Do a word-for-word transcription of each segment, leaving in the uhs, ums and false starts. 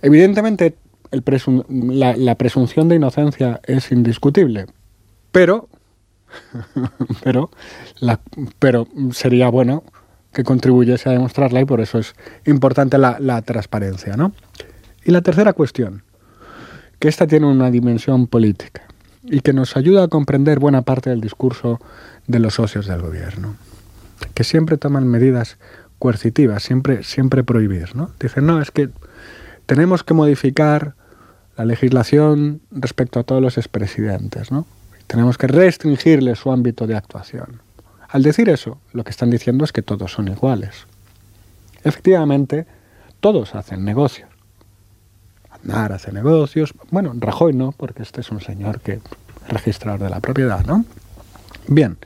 Evidentemente, el presun- la, la presunción de inocencia es indiscutible, pero, pero, la, pero sería bueno que contribuyese a demostrarla, y por eso es importante la, la transparencia, ¿no? Y la tercera cuestión, que esta tiene una dimensión política y que nos ayuda a comprender buena parte del discurso de los socios del gobierno, que siempre toman medidas coercitivas, siempre, siempre prohibir, ¿no? Dicen, no, es que tenemos que modificar la legislación respecto a todos los expresidentes, ¿no? Tenemos que restringirle su ámbito de actuación. Al decir eso, lo que están diciendo es que todos son iguales. Efectivamente, todos hacen negocios. Aznar hace negocios. Bueno, Rajoy no, porque este es un señor que es registrador de la propiedad, ¿no? Bien.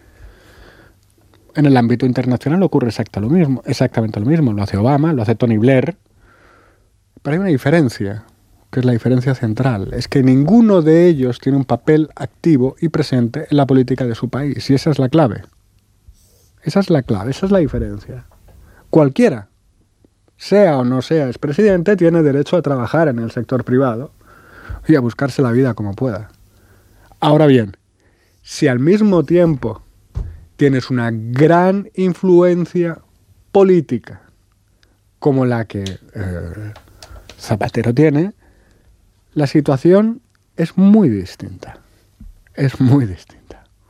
En el ámbito internacional ocurre exacta lo mismo, exactamente lo mismo. Lo hace Obama, lo hace Tony Blair. Pero hay una diferencia, que es la diferencia central. Es que ninguno de ellos tiene un papel activo y presente en la política de su país. Y esa es la clave. Esa es la clave, esa es la diferencia. Cualquiera, sea o no sea expresidente, tiene derecho a trabajar en el sector privado y a buscarse la vida como pueda. Ahora bien, si al mismo tiempo tienes una gran influencia política como la que eh, Zapatero tiene, la situación es muy distinta. Es muy distinta.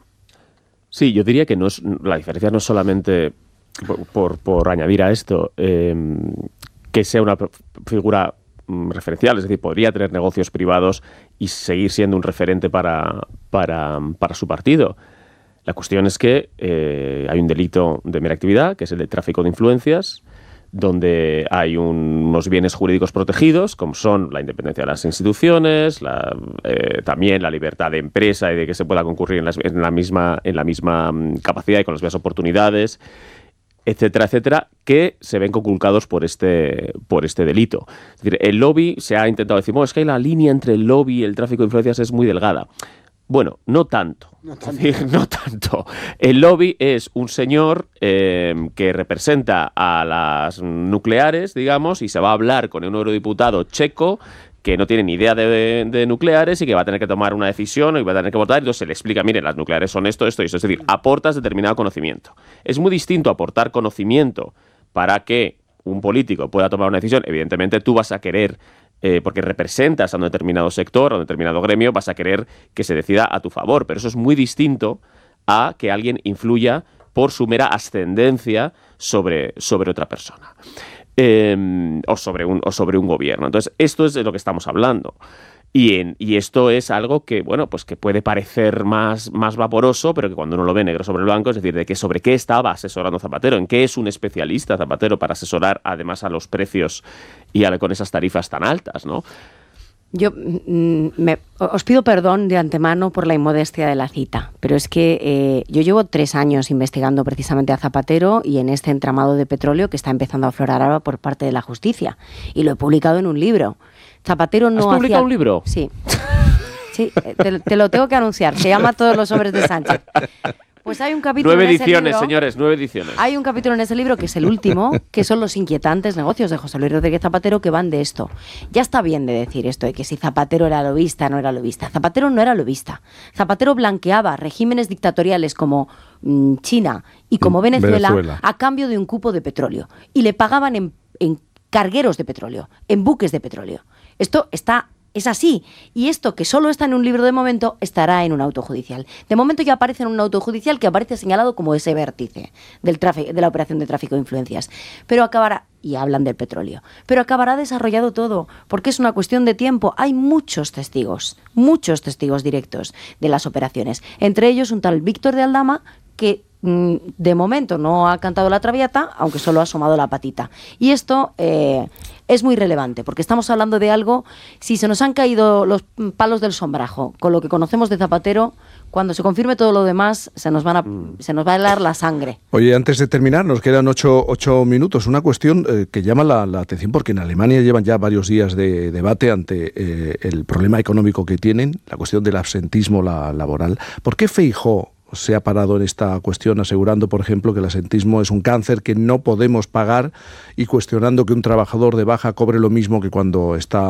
Sí, yo diría que no es, la diferencia no es solamente, por, por, por añadir a esto, eh, que sea una figura referencial, es decir, podría tener negocios privados y seguir siendo un referente para, para, para su partido. La cuestión es que eh, hay un delito de mera actividad, que es el de tráfico de influencias, donde hay un, unos bienes jurídicos protegidos, como son la independencia de las instituciones, la, eh, también la libertad de empresa y de que se pueda concurrir en, las, en, la, misma, en la misma capacidad y con las mismas oportunidades, etcétera, etcétera, que se ven conculcados por este, por este delito. Es decir, el lobby, se ha intentado decir, bueno, es que la línea entre el lobby y el tráfico de influencias es muy delgada. Bueno, no tanto. No tanto. Es decir, no tanto. El lobby es un señor eh, que representa a las nucleares, digamos, y se va a hablar con un eurodiputado checo que no tiene ni idea de, de nucleares y que va a tener que tomar una decisión y va a tener que votar, y entonces se le explica, mire, las nucleares son esto, esto y eso. Es decir, aportas determinado conocimiento. Es muy distinto aportar conocimiento para que un político pueda tomar una decisión. Evidentemente tú vas a querer, eh, porque representas a un determinado sector, a un determinado gremio, vas a querer que se decida a tu favor, pero eso es muy distinto a que alguien influya por su mera ascendencia sobre, sobre otra persona. Eh, o, sobre un, o sobre un gobierno. Entonces, esto es de lo que estamos hablando. Y, en, y esto es algo que, bueno, pues que puede parecer más, más vaporoso, pero que cuando uno lo ve negro sobre blanco, es decir, de que sobre qué estaba asesorando Zapatero, en qué es un especialista Zapatero para asesorar además a los precios y a, con esas tarifas tan altas, ¿no? Yo me, os pido perdón de antemano por la inmodestia de la cita, pero es que eh, yo llevo tres años investigando precisamente a Zapatero y en este entramado de petróleo que está empezando a aflorar ahora por parte de la justicia. Y lo he publicado en un libro. Zapatero no ¿Has publicado hacía... un libro? Sí. Sí, te, te lo tengo que anunciar. Se llama Todos los hombres de Sánchez. Pues hay un capítulo nueve en ese ediciones, libro, señores, nueve ediciones. Hay un capítulo en ese libro que es el último, que son los inquietantes negocios de José Luis Rodríguez Zapatero, que van de esto. Ya está bien de decir esto, de que si Zapatero era lobista, no era lobista. Zapatero no era lobista. Zapatero blanqueaba regímenes dictatoriales como mmm, China y como Venezuela, Venezuela a cambio de un cupo de petróleo. Y le pagaban en, en cargueros de petróleo, en buques de petróleo. Esto está... Es así. Y esto, que solo está en un libro de momento, estará en un auto judicial. De momento ya aparece en un auto judicial que aparece señalado como ese vértice del tráfico, de la operación de tráfico de influencias. Pero acabará, y hablan del petróleo, pero acabará desarrollado todo, porque es una cuestión de tiempo. Hay muchos testigos, muchos testigos directos de las operaciones. Entre ellos un tal Víctor de Aldama, que de momento no ha cantado la traviata, aunque solo ha asomado la patita. Y esto eh, es muy relevante, porque estamos hablando de algo, si se nos han caído los palos del sombrajo con lo que conocemos de Zapatero, cuando se confirme todo lo demás, se nos, van a, se nos va a helar la sangre. Oye, antes de terminar, nos quedan ocho, ocho minutos. Una cuestión eh, que llama la, la atención, porque en Alemania llevan ya varios días de debate ante eh, el problema económico que tienen, la cuestión del absentismo la, laboral. ¿Por qué Feijóo se ha parado en esta cuestión, asegurando, por ejemplo, que el absentismo es un cáncer que no podemos pagar y cuestionando que un trabajador de baja cobre lo mismo que cuando está